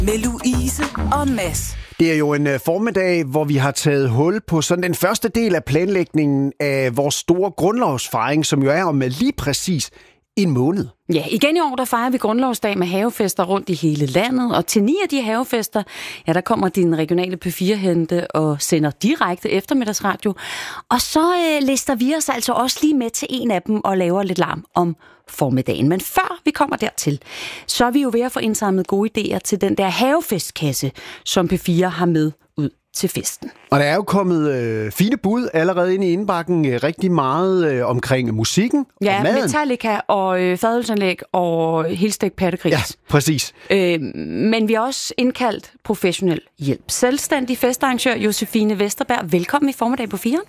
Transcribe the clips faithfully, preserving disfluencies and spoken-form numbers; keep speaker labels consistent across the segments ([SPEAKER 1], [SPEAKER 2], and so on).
[SPEAKER 1] med Louise og Mads.
[SPEAKER 2] Det er jo en formiddag, hvor vi har taget hul på sådan den første del af planlægningen af vores store grundlovsfejring, som jo er om lige præcis en måned.
[SPEAKER 3] Ja, igen i år, der fejrer vi grundlovsdag med havefester rundt i hele landet, og til ni af de havefester, ja, der kommer din regionale P fire-hente og sender direkte eftermiddagsradio. Og så øh, lister vi os altså også lige med til en af dem og laver lidt larm om formiddagen. Men før vi kommer dertil, så er vi jo ved at få indsamlet gode idéer til den der havefestkasse, som P fire har med ud til festen.
[SPEAKER 2] Og der er jo kommet øh, fine bud allerede ind i indbakken, øh, rigtig meget øh, omkring musikken
[SPEAKER 3] ja,
[SPEAKER 2] og maden.
[SPEAKER 3] Ja, Metallica og øh, fadølsanlæg og helstegt pattegris.
[SPEAKER 2] Ja, præcis.
[SPEAKER 3] Øh, men vi har også indkaldt professionel hjælp. Selvstændig festarrangør Josefine Vesterberg. Velkommen i formiddag på fire.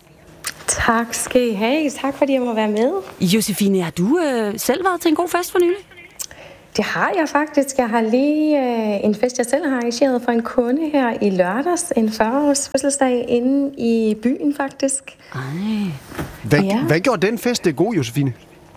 [SPEAKER 4] Tak skal I have. Tak fordi jeg må være med.
[SPEAKER 3] Josefine, har du øh, selv været til en god fest for nylig?
[SPEAKER 4] Det har jeg faktisk. Jeg har lige øh, en fest, jeg selv har arrangeret for en kunde her i lørdags. En fyrre-års fødselsdag inde i byen, faktisk.
[SPEAKER 3] Ej.
[SPEAKER 2] Hvad,
[SPEAKER 4] ja.
[SPEAKER 2] hvad gjorde den fest det god, Josefine?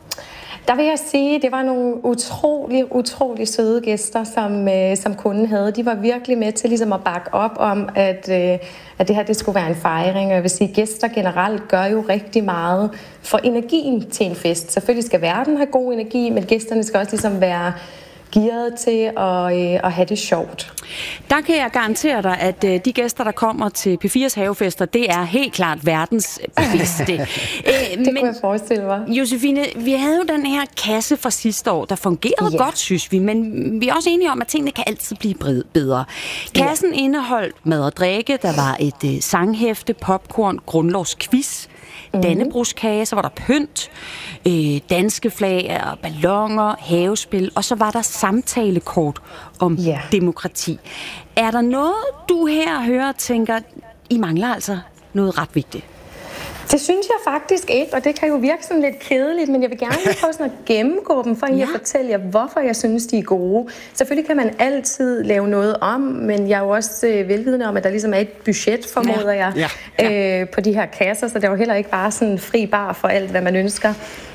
[SPEAKER 4] Der vil jeg sige, at det var nogle utrolig, utrolig søde gæster, som, øh, som kunden havde. De var virkelig med til ligesom at bakke op om, at, øh, at det her det skulle være en fejring. Og jeg vil sige, at gæster generelt gør jo rigtig meget for energien til en fest. Selvfølgelig skal verden have god energi, men gæsterne skal også ligesom være gearet til at, øh, at have det sjovt.
[SPEAKER 3] Der kan jeg garantere dig, at øh, de gæster, der kommer til P fires havefester, det er helt klart verdens bedste.
[SPEAKER 4] Æ, det men, kunne jeg forestille mig.
[SPEAKER 3] Josefine, vi havde jo den her kasse fra sidste år, der fungerede ja. godt, synes vi, men vi er også enige om, at tingene kan altid blive bedre. Kassen ja. indeholdt mad og drikke, der var et øh, sanghæfte, popcorn, grundlovsquiz, Mm-hmm. Dannebroskage, så var der pynt, øh, danske flag og balloner, havespil, og så var der samtalekort om yeah. demokrati. Er der noget, du her hører og tænker, I mangler altså noget ret vigtigt?
[SPEAKER 4] Det synes jeg faktisk ikke, og det kan jo virke sådan lidt kedeligt, men jeg vil gerne lige prøve sådan at gennemgå dem, for ja. at fortælle jer, hvorfor jeg synes, de er gode. Selvfølgelig kan man altid lave noget om, men jeg er jo også øh, velvidende om, at der ligesom er et budget, formoder jeg, ja. Ja. Øh, på de her kasser, så det er jo heller ikke bare sådan fri bar for alt, hvad man ønsker.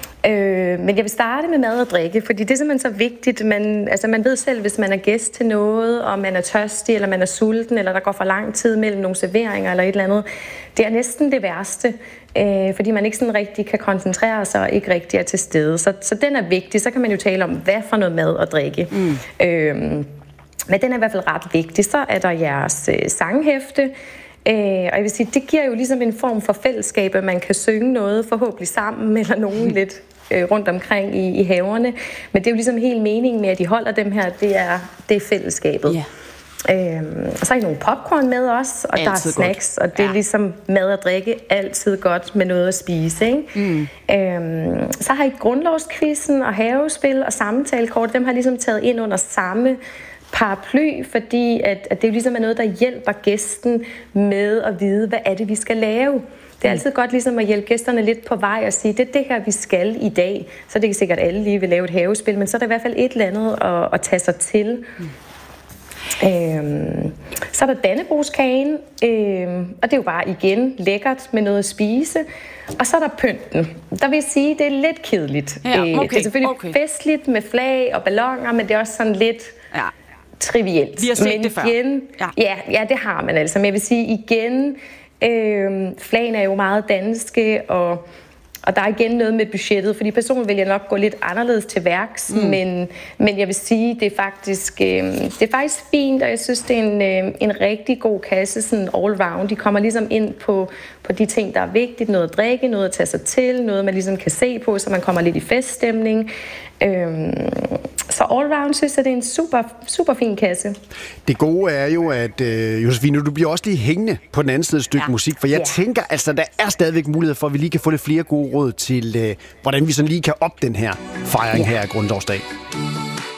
[SPEAKER 4] Øh, men jeg vil starte med mad og drikke, fordi det er simpelthen så vigtigt. Man, altså man ved selv, hvis man er gæst til noget, og man er tørstig, eller man er sulten, eller der går for lang tid mellem nogle serveringer eller et eller andet. Det er næsten det værste, øh, fordi man ikke sådan rigtig kan koncentrere sig og ikke rigtig er til stede. Så, så den er vigtig. Så kan man jo tale om, hvad for noget mad og drikke. Mm. Øh, men den er i hvert fald ret vigtig. Så er der jeres øh, sanghæfte. Øh, og jeg vil sige, det giver jo ligesom en form for fællesskab, at man kan synge noget forhåbentlig sammen, eller nogen mm. lidt øh, rundt omkring i, i haverne. Men det er jo ligesom helt meningen med, at de holder dem her, det er, det er fællesskabet. Yeah. Øhm, og så er I nogle popcorn med os, og altid der er snacks, godt. Og det er ja. ligesom mad og drikke, altid godt med noget at spise, ikke? Mm. Øhm, så har I grundlovskvisten og havespil og samtalekort, dem har ligesom taget ind under samme paraply, fordi at, at det jo ligesom er noget, der hjælper gæsten med at vide, hvad er det, vi skal lave. Det er altid godt ligesom at hjælpe gæsterne lidt på vej og sige, det er det her, vi skal i dag. Så det er ikke sikkert, at alle lige vil lave et havespil, men så er der i hvert fald et eller andet at, at tage sig til. Mm. Øhm, så er der Dannebroskagen, øhm, og det er jo bare igen lækkert med noget at spise. Og så er der pynten. Der vil jeg sige, det er lidt kedeligt. Ja, okay, det er selvfølgelig okay. festligt med flag og balloner, men det er også sådan lidt ja. trivielt.
[SPEAKER 3] Vi har set
[SPEAKER 4] men
[SPEAKER 3] det før.
[SPEAKER 4] Igen, ja. Ja, ja, det har man altså. Men jeg vil sige igen, øhm, flagene er jo meget danske, og Og der er igen noget med budgettet, fordi personen vil jeg nok gå lidt anderledes til værks, mm. men, men jeg vil sige, det er faktisk, øh, det er faktisk fint, og jeg synes, det er en, øh, en rigtig god kasse, sådan all round. De kommer ligesom ind på, på de ting, der er vigtigt, noget at drikke, noget at tage sig til, noget man ligesom kan se på, så man kommer lidt i feststemning. Øhm, så all round synes jeg, det er en super, super fin kasse.
[SPEAKER 2] Det gode er jo, at øh, Josefine, du bliver også lige hængende på den anden side et stykke ja. musik, for jeg ja. tænker, altså, der er stadigvæk mulighed for, at vi lige kan få lidt flere gode råd til, øh, hvordan vi sådan lige kan op den her fejring ja. her af Grundlovsdag.